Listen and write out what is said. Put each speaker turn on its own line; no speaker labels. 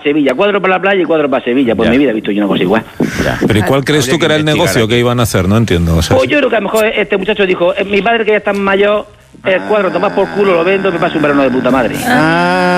Sevilla. 4 para la playa y 4 para Sevilla. Pues
Ya.
mi vida he visto yo una cosa igual.
Pero ¿y cuál crees
Habría
tú que era el
investigar
negocio
aquí.
que iban a hacer? No entiendo. O sea,
Pues yo creo que a lo mejor este muchacho dijo, mi padre que ya está mayor, el cuadro, tomás por culo, lo vendo, me paso un verano de puta madre.